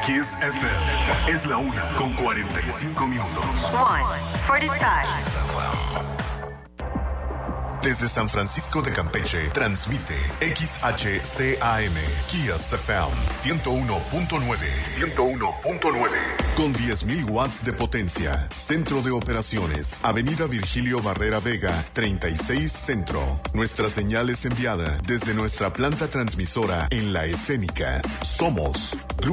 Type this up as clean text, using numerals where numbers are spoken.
Kiss FM es la 1:45. 1:45. Desde San Francisco de Campeche, transmite XHCAM, Kiss FM 101.9. 101.9. Con 10.000 watts de potencia. Centro de operaciones. Avenida Virgilio Barrera Vega, 36 Centro. Nuestra señal es enviada desde nuestra planta transmisora en La Escénica. Somos